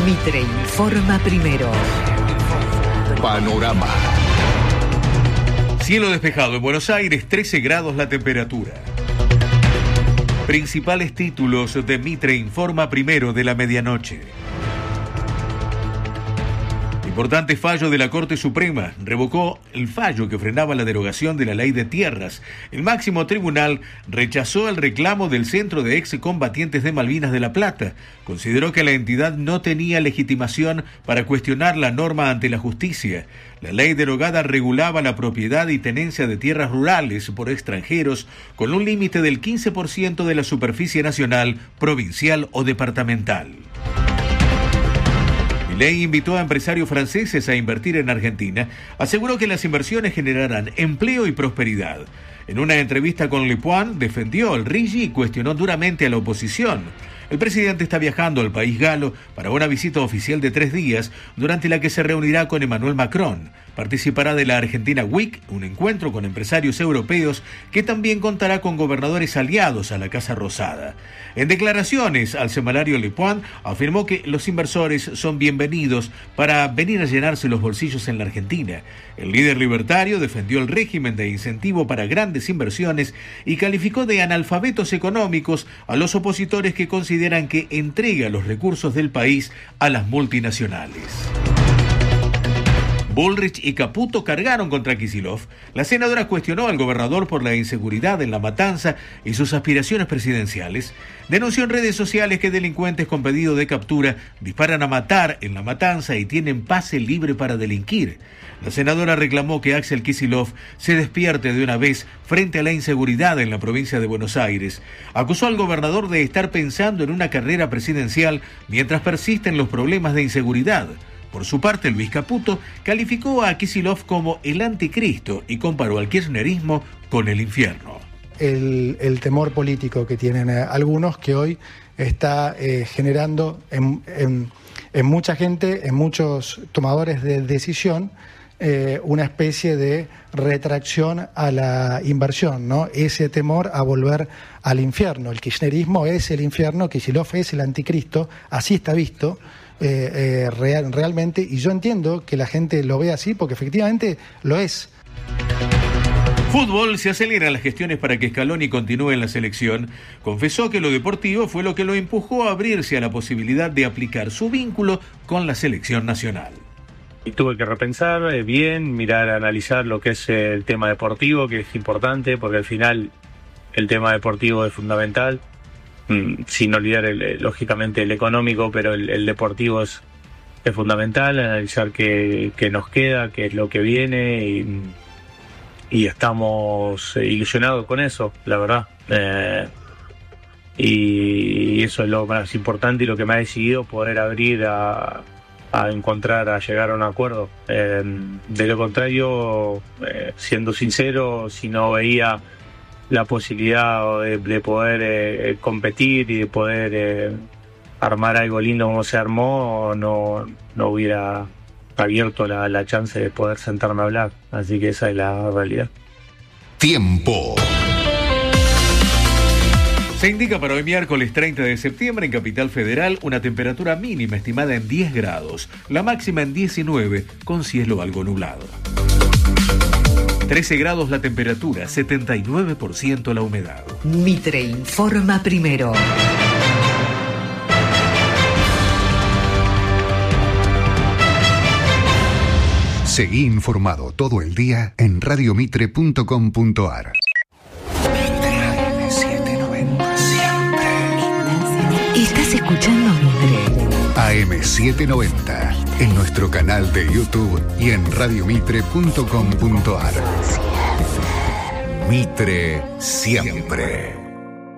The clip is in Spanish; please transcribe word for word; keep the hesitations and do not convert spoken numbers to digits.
Mitre informa primero. Panorama. Cielo despejado en Buenos Aires, trece grados la temperatura. Principales títulos de Mitre informa primero de la medianoche. Importante fallo de la Corte Suprema. Revocó el fallo que frenaba la derogación de la ley de tierras. El máximo tribunal rechazó el reclamo del Centro de Excombatientes de Malvinas de La Plata. Consideró que la entidad no tenía legitimación para cuestionar la norma ante la justicia. La ley derogada regulaba la propiedad y tenencia de tierras rurales por extranjeros con un límite del quince por ciento de la superficie nacional, provincial o departamental. Milei invitó a empresarios franceses a invertir en Argentina. Aseguró que las inversiones generarán empleo y prosperidad. En una entrevista con Le Point, defendió el Rigi y cuestionó duramente a la oposición. El presidente está viajando al país galo para una visita oficial de tres días, durante la que se reunirá con Emmanuel Macron. Participará de la Argentina Week, un encuentro con empresarios europeos que también contará con gobernadores aliados a la Casa Rosada. En declaraciones al semanario Le Point, afirmó que los inversores son bienvenidos para venir a llenarse los bolsillos en la Argentina. El líder libertario defendió el régimen de incentivo para grandes inversiones y calificó de analfabetos económicos a los opositores que consideran que entrega los recursos del país a las multinacionales. Bullrich y Caputo cargaron contra Kicillof. La senadora cuestionó al gobernador por la inseguridad en La Matanza y sus aspiraciones presidenciales. Denunció en redes sociales que delincuentes con pedido de captura disparan a matar en La Matanza y tienen pase libre para delinquir. La senadora reclamó que Axel Kicillof se despierte de una vez frente a la inseguridad en la provincia de Buenos Aires. Acusó al gobernador de estar pensando en una carrera presidencial mientras persisten los problemas de inseguridad. Por su parte, Luis Caputo calificó a Kicillof como el anticristo y comparó al kirchnerismo con el infierno. El, el temor político que tienen eh, algunos, que hoy está eh, generando en, en, en mucha gente, en muchos tomadores de decisión, eh, una especie de retracción a la inversión, ¿no? Ese temor a volver al infierno. El kirchnerismo es el infierno, Kicillof es el anticristo, así está visto. Eh, eh, real, realmente, y yo entiendo que la gente lo ve así porque efectivamente lo es. Fútbol. Se aceleran las gestiones para que Scaloni continúe en la selección. Confesó que lo deportivo fue lo que lo empujó a abrirse a la posibilidad de aplicar su vínculo con la selección nacional. Y tuve que repensar eh, bien, mirar, analizar lo que es eh, el tema deportivo, que es importante, porque al final el tema deportivo es fundamental. Sin olvidar el, lógicamente el económico, pero el, el deportivo es, es fundamental, analizar qué, qué nos queda, qué es lo que viene, y, y estamos ilusionados con eso, la verdad. Eh, y eso es lo más importante y lo que me ha decidido poder abrir a, a encontrar, a llegar a un acuerdo. Eh, de lo contrario, eh, siendo sincero, si no veía la posibilidad de, de poder eh, competir y de poder eh, armar algo lindo como se armó, no, no hubiera abierto la, la chance de poder sentarme a hablar. Así que esa es la realidad. Tiempo. Se indica para hoy miércoles treinta de septiembre en Capital Federal una temperatura mínima estimada en diez grados, la máxima en diecinueve, con cielo algo nublado. trece grados la temperatura, setenta y nueve por ciento la humedad. Mitre informa primero. Seguí informado todo el día en radio mitre punto com punto ar. Estás escuchando Mitre. A M setecientos noventa, en nuestro canal de YouTube y en radio mitre punto com punto ar. Mitre siempre.